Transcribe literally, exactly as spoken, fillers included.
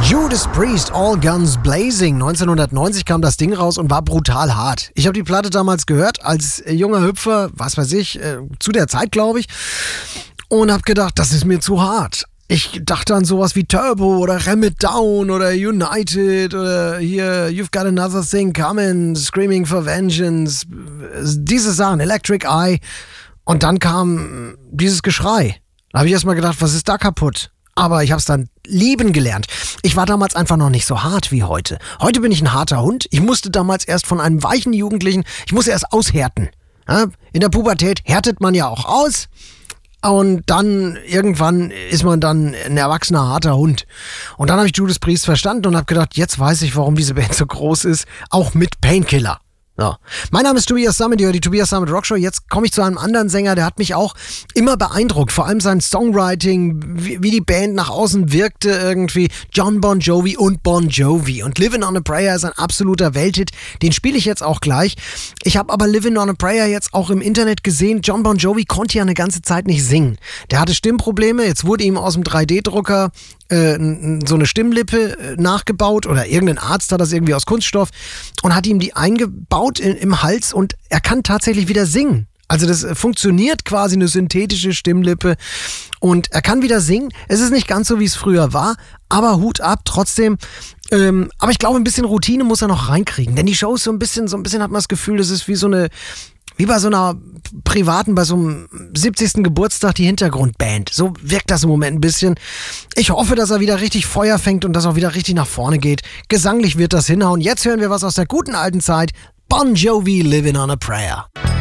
Judas Priest, All Guns Blazing. neunzehnhundertneunzig kam das Ding raus und war brutal hart. Ich habe die Platte damals gehört als junger Hüpfer, was weiß ich, äh, zu der Zeit glaube ich, und habe gedacht, das ist mir zu hart. Ich dachte an sowas wie Turbo oder Ram It Down oder United oder hier You've Got Another Thing Coming, Screaming for Vengeance, diese Sachen, Electric Eye. Und dann kam dieses Geschrei. Da habe ich erst mal gedacht, was ist da kaputt? Aber ich habe es dann lieben gelernt. Ich war damals einfach noch nicht so hart wie heute. Heute bin ich ein harter Hund. Ich musste damals erst von einem weichen Jugendlichen, ich musste erst aushärten. Ja, in der Pubertät härtet man ja auch aus. Und dann irgendwann ist man dann ein erwachsener, harter Hund. Und dann habe ich Judas Priest verstanden und habe gedacht, jetzt weiß ich, warum diese Band so groß ist. Auch mit Painkiller. So. Mein Name ist Tobias Sammet, ihr hört die Tobias Sammet Rockshow. Jetzt komme ich zu einem anderen Sänger, der hat mich auch immer beeindruckt. Vor allem sein Songwriting, wie, wie die Band nach außen wirkte irgendwie. John Bon Jovi und Bon Jovi. Und Livin' on a Prayer ist ein absoluter Welthit. Den spiele ich jetzt auch gleich. Ich habe aber Livin' on a Prayer jetzt auch im Internet gesehen. John Bon Jovi konnte ja eine ganze Zeit nicht singen. Der hatte Stimmprobleme. Jetzt wurde ihm aus dem drei D Drucker äh, so eine Stimmlippe äh, nachgebaut. Oder irgendein Arzt hat das irgendwie aus Kunststoff und hat ihm die eingebaut in, im Hals und er kann tatsächlich wieder singen. Also das funktioniert quasi, eine synthetische Stimmlippe und er kann wieder singen. Es ist nicht ganz so, wie es früher war, aber Hut ab trotzdem. Ähm, aber ich glaube, ein bisschen Routine muss er noch reinkriegen, denn die Show ist so ein bisschen, so ein bisschen hat man das Gefühl, das ist wie so eine, wie bei so einer privaten, bei so einem siebzigsten Geburtstag die Hintergrundband. So wirkt das im Moment ein bisschen. Ich hoffe, dass er wieder richtig Feuer fängt und dass er auch wieder richtig nach vorne geht. Gesanglich wird das hinhauen. Jetzt hören wir was aus der guten alten Zeit. Bon Jovi, Livin' on a Prayer.